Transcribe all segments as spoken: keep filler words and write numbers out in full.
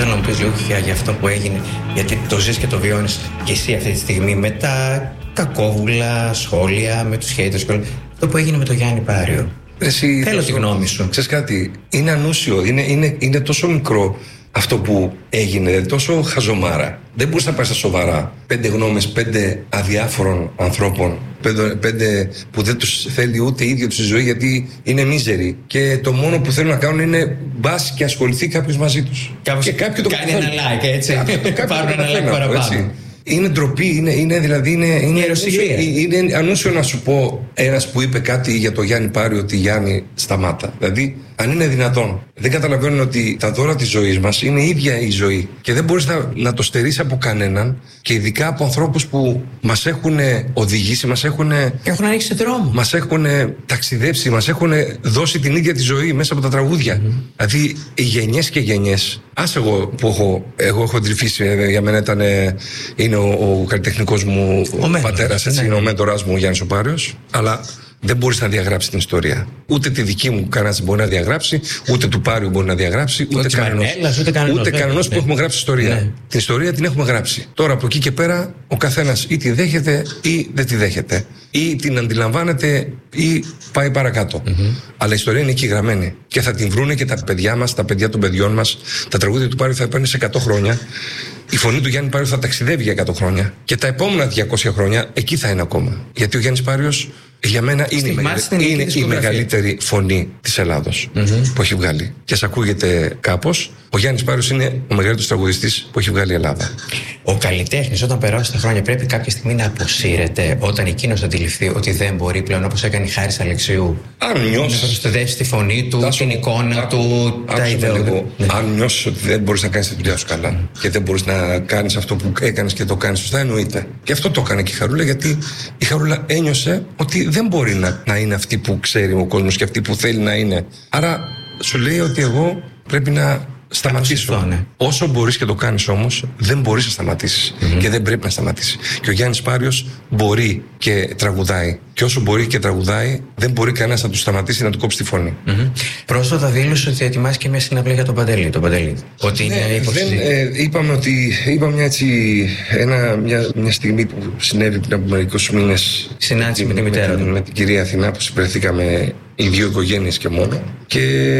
θέλω να μου πεις λίγο και για αυτό που έγινε, γιατί το ζεις και το βιώνεις και εσύ αυτή τη στιγμή με τα κακόβουλα σχόλια, με τους haters και όλα. Αυτό που έγινε με τον Γιάννη Πάριο. Εσύ, θέλω τη γνώμη σου. Ξέρεις κάτι, είναι ανούσιο, είναι, είναι, είναι τόσο μικρό αυτό που έγινε, τόσο χαζομάρα. Δεν μπορείς να πάει στα σοβαρά. Πέντε γνώμες, πέντε αδιάφορων ανθρώπων, πέντε, πέντε που δεν τους θέλει ούτε ίδιο τους η ζωή γιατί είναι μίζεροι. Και το μόνο που θέλουν να κάνουν είναι μπας και ασχοληθεί κάποιος μαζί τους. Κάπως και κάποιο το κάνει ένα like, έτσι. Πάρουν ένα like παραπάνω. Είναι ντροπή, είναι, είναι δηλαδή. Είναι, είναι, είναι, είναι ανούσιο να σου πω ένας που είπε κάτι για το Γιάννη Πάριο ότι Γιάννη σταμάτα. Δηλαδή, αν είναι δυνατόν, δεν καταλαβαίνουν ότι τα δώρα της ζωής μας είναι η ίδια η ζωή. Και δεν μπορείς να, να το στερείς από κανέναν και ειδικά από ανθρώπους που μας έχουν οδηγήσει, μας έχουν. Έχουν ανοίξει δρόμο. Μας έχουν ταξιδέψει, μας έχουν δώσει την ίδια τη ζωή μέσα από τα τραγούδια. Mm-hmm. Δηλαδή, οι γενιές και γενιές. Άσε εγώ που έχω, εγώ έχω τρυφήσει, για μένα ήταν, είναι ο, ο καλλιτεχνικός μου ο πατέρας, έτσι, ναι. Είναι ο μέντορας μου ο Γιάννης ο Πάριος, αλλά δεν μπορείς να διαγράψεις την ιστορία. Ούτε τη δική μου κανένας μπορεί να διαγράψει, ούτε του Πάριου μπορεί να διαγράψει, ούτε κανένας, ούτε κανένας, ούτε κανένας ναι. Που έχουμε γράψει ιστορία. Ναι. Την ιστορία την έχουμε γράψει. Τώρα από εκεί και πέρα ο καθένας ή τη δέχεται ή δεν τη δέχεται. Ή την αντιλαμβάνεται ή πάει παρακάτω. Mm-hmm. Αλλά η ιστορία είναι εκεί γραμμένη. Και θα την βρούνε και τα παιδιά μας, τα παιδιά των παιδιών μας. Τα τραγούδια του Πάριου θα παίρνουν σε εκατό χρόνια. Η φωνή του Γιάννη Πάριου θα ταξιδεύει για εκατό χρόνια. Και τα επόμενα διακόσια χρόνια εκεί θα είναι ακόμα. Γιατί ο Γιάννης Πάριος για μένα είναι, η, μεγαλύτερη, είναι η μεγαλύτερη φωνή της Ελλάδος mm-hmm. που έχει βγάλει. Και ας ακούγεται κάπως, ο Γιάννης Πάριος είναι ο μεγαλύτερος τραγουδιστής που έχει βγάλει η Ελλάδα. Ο καλλιτέχνης όταν περάσει τα χρόνια πρέπει κάποια στιγμή να αποσύρεται όταν εκείνος αντιληφθεί ότι δεν μπορεί πλέον, όπως έκανε η Χάρης Αλεξίου, αν νιώσεις, να προστατεύσει τη φωνή του, Τάσο, την εικόνα α, του, α, τα ιδέα του. Ναι. Αν νιώσεις ότι δεν μπορείς να κάνεις τη δουλειά σου καλά mm. και δεν μπορείς να κάνεις αυτό που έκανες και το κάνεις σωστά, εννοείται. Και αυτό το έκανε και η Χαρούλα, γιατί η Χαρούλα ένιωσε ότι δεν μπορεί να, να είναι αυτή που ξέρει ο κόσμος και αυτή που θέλει να είναι. Άρα σου λέει ότι εγώ πρέπει να σταματήσω. Ναι. Όσο μπορείς και το κάνεις όμως, δεν μπορείς να σταματήσεις. Mm-hmm. Και δεν πρέπει να σταματήσεις. Και ο Γιάννης Πάριος μπορεί και τραγουδάει. Και όσο μπορεί και τραγουδάει, δεν μπορεί κανένας να του σταματήσει να του κόψει τη φωνή. Mm-hmm. Πρόσφατα δήλωσε ότι ετοιμάζει και μια συναυλία για τον Παντελή. Τον Παντελή. Ότι είναι ναι, δεν, ε, είπαμε ότι είπαμε μια, έτσι, ένα, μια, μια στιγμή που συνέβη πριν από μερικούς μήνες. Συνάντηση με, με τη μητέρα με, του. Με την κυρία Αθηνά που συμπεριθήκαμε οι δύο οικογένειες και μόνο. Και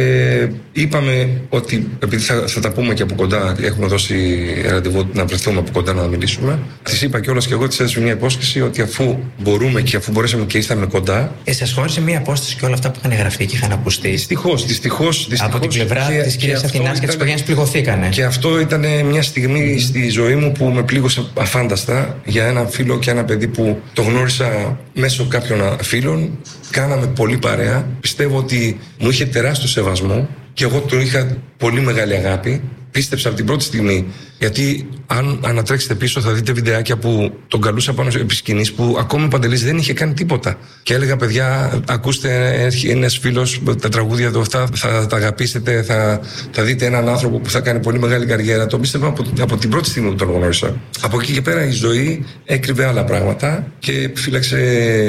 είπαμε ότι επειδή θα, θα τα πούμε και από κοντά, έχουμε δώσει ραντεβού να βρεθούμε από κοντά να μιλήσουμε. Της είπα κιόλας και εγώ της έδωσα μια υπόσχεση ότι αφού μπορούμε και αφού μπορέσαμε και ήρθαμε κοντά. Ε, σας χώρισε μια απόσταση και όλα αυτά που είχαν γραφτεί και είχαν ακουστεί. Δυστυχώς, δυστυχώς. Από την πλευρά της κυρίας Αθηνάς και της οικογένειας πληγωθήκανε. Και αυτό ήταν μια στιγμή mm. στη ζωή μου που με πλήγωσε αφάνταστα για ένα φίλο και ένα παιδί που το γνώρισα μέσω κάποιων φίλων. Κάναμε πολύ παρέα. Πιστεύω ότι μου είχε τεράστιο σεβασμό και εγώ τον είχα πολύ μεγάλη αγάπη. Πίστεψα από την πρώτη στιγμή. Γιατί αν ανατρέξετε πίσω θα δείτε βιντεάκια που τον καλούσα πάνω επί σκηνής που ακόμη ο Παντελής δεν είχε κάνει τίποτα. Και έλεγα, παιδιά, ακούστε, έρχεται ένας φίλος, τα τραγούδια του αυτά θα τα αγαπήσετε, θα, θα δείτε έναν άνθρωπο που θα κάνει πολύ μεγάλη καριέρα. Το πίστευα από, από την πρώτη στιγμή που τον γνώρισα. Από εκεί και πέρα η ζωή έκρυβε άλλα πράγματα και φύλαξε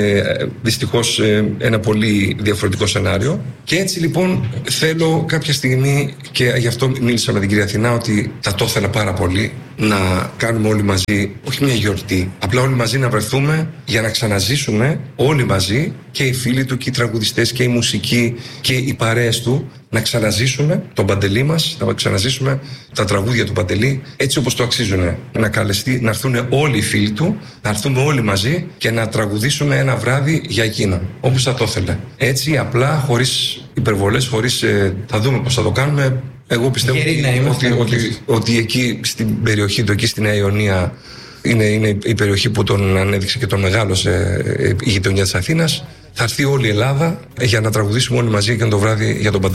δυστυχώς ένα πολύ διαφορετικό σενάριο. Και έτσι λοιπόν θέλω κάποια στιγμή, και γι' αυτό μίλησα με την κυρία Αθηνά, ότι θα το ήθελα πάρα πολύ να κάνουμε όλοι μαζί, όχι μια γιορτή, απλά όλοι μαζί να βρεθούμε για να ξαναζήσουμε όλοι μαζί, και οι φίλοι του και οι τραγουδιστές και η μουσική και οι παρέες του, να ξαναζήσουμε τον Παντελή μας, να ξαναζήσουμε τα τραγούδια του Παντελή έτσι όπως το αξίζουν. Να καλεστεί, να έρθουν όλοι οι φίλοι του, να έρθουμε όλοι μαζί και να τραγουδήσουμε ένα βράδυ για εκείνον, όπως θα το ήθελε. Έτσι, απλά, χωρίς υπερβολές, χωρίς. Ε, θα δούμε πώς θα το κάνουμε. Εγώ πιστεύω ότι, ότι, ότι, ότι εκεί στην περιοχή του, εκεί στη Νέα Ιωνία, είναι, είναι η περιοχή που τον ανέδειξε και τον μεγάλωσε η γειτονιά της Αθήνας. Θα έρθει όλη η Ελλάδα για να τραγουδήσουμε όλοι μαζί και το βράδυ για τον Παντελή.